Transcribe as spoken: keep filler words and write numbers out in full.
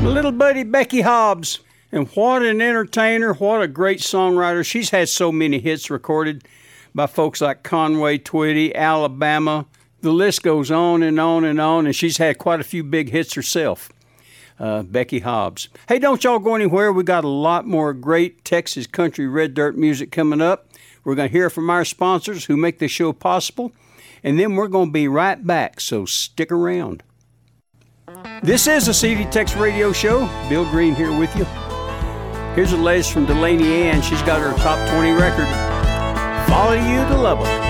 My little buddy Becky Hobbs. And what an entertainer, what a great songwriter. She's had so many hits recorded by folks like Conway Twitty, Alabama. The list goes on and on and on, and she's had quite a few big hits herself. Uh, Becky Hobbs. Hey, don't y'all go anywhere. We got a lot more great Texas country red dirt music coming up. We're going to hear from our sponsors who make this show possible, and then we're going to be right back, so stick around. This is a C D Tex Radio Show. Bill Green here with you. Here's the latest from Delaney Ann. She's got her top twenty record, Follow You to Lubbock.